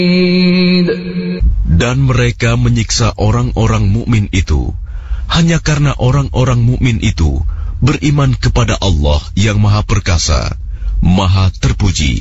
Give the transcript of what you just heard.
Dan mereka menyiksa orang-orang mukmin itu hanya karena orang-orang mukmin itu beriman kepada Allah yang Maha Perkasa, Maha Terpuji.